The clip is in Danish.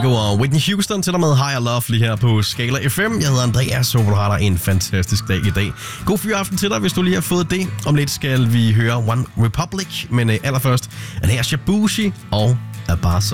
Diego og Whitney Houston til dig med Higher Love lige her på Skala FM. Jeg hedder Andreas, håber du har dig en fantastisk dag i dag. God fyraften til dig, hvis du lige har fået det. Om lidt skal vi høre One Republic, men allerførst er det her Shabushi og Abaso.